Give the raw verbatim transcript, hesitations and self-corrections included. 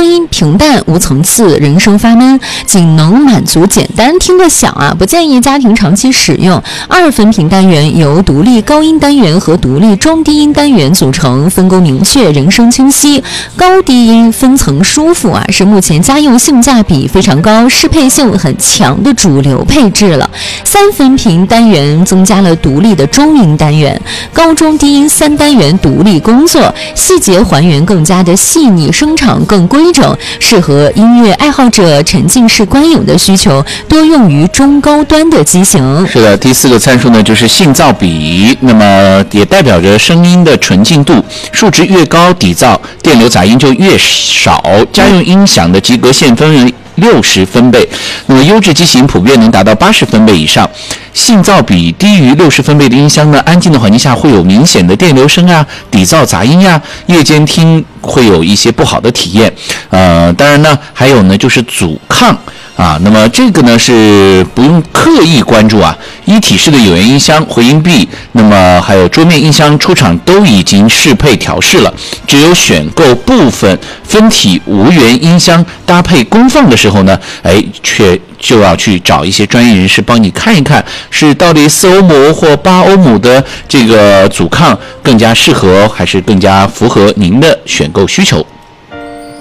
声音平淡无层次，人声发闷，仅能满足简单听的响啊，不建议家庭长期使用。二分频单元由独立高音单元和独立中低音单元组成，分工明确，人声清晰，高低音分层舒服啊，是目前家用性价比非常高、适配性很强的主流配置了。三分频单元增加了独立的中音单元，高中低音三单元独立工作，细节还原更加的细腻，声场更规整，适合音乐爱好者沉浸式观影的需求，多用于中高端的机型。 是的，第四个参数呢就是信噪比，那么也代表着声音的纯净度，数值越高，底噪电流杂音就越少。家用音响的及格线分为六十分贝，那么优质机型普遍能达到八十分贝以上。信噪比低于六十分贝的音箱呢，安静的环境下会有明显的电流声啊、底噪杂音呀、啊，夜间听会有一些不好的体验。呃，当然呢，还有呢就是阻抗啊，那么这个呢是不用刻意关注啊。一体式的有源音箱、回音壁，那么还有桌面音箱出厂都已经适配调试了，只有选购部分分体无源音箱搭配功放的时候呢，哎，却就要去找一些专业人士帮你看一看，是到底四欧姆或八欧姆的这个阻抗更加适合，还是更加符合您的选购需求。